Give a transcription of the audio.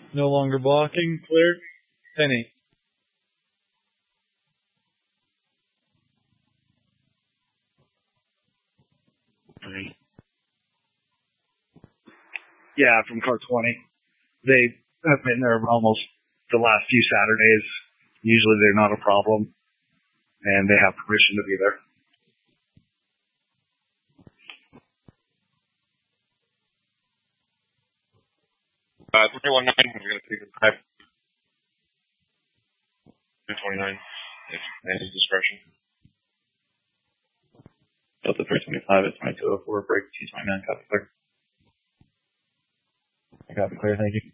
No longer blocking. Clear. Penny. Yeah, from car 20. They have been there almost the last few Saturdays. Usually they're not a problem, and they have permission to be there. 319, we're going to take a 229, if at his discretion. Delta 325 at 2204, break 229, copy clear. I copy clear, thank you.